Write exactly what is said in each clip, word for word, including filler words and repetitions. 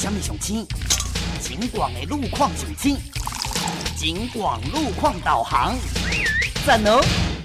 什么上青？警广的路况上青，警广路况导航，赞哦！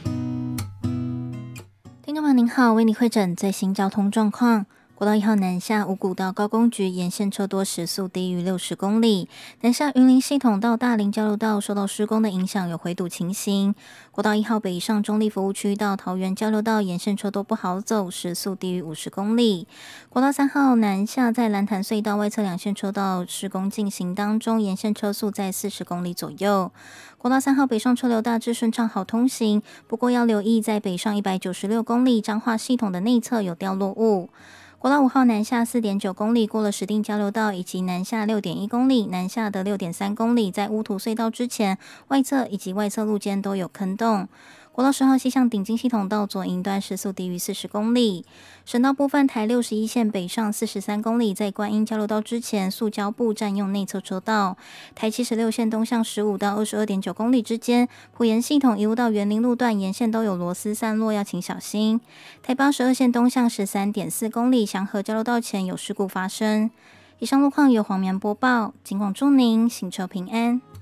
听众朋友您好，为你汇诊最新交通状况。国道一号南下五股到高工局沿线车多，时速低于六十公里。南下云林系统到大林交流道受到施工的影响，有回堵情形。国道一号北上中立服务区到桃园交流道沿线车多不好走，时速低于五十公里。国道三号南下在蓝潭隧道外侧两线车道施工进行当中，沿线车速在四十公里左右。国道三号北上车流大致顺畅好通行，不过要留意在北上一百九十六公里彰化系统的内侧有掉落物。国道五号南下 四点九公里，过了石碇交流道，以及南下 六点一公里，南下的 六点三公里，在乌土隧道之前，外侧以及外侧路肩都有坑洞。国道十号西向顶金系统到左营段时速低于四十公里。省道部分，台六十一线北上四十三公里，在观音交流道之前，塑胶布占用内侧车道。台七十六线东向十五到 二十二点九公里之间，埔盐系统一路到园林路段沿线都有螺丝散落，要请小心。台八十二线东向 十三点四公里，祥和交流道前有事故发生。以上路况由黄棉播报，警广祝您行车平安。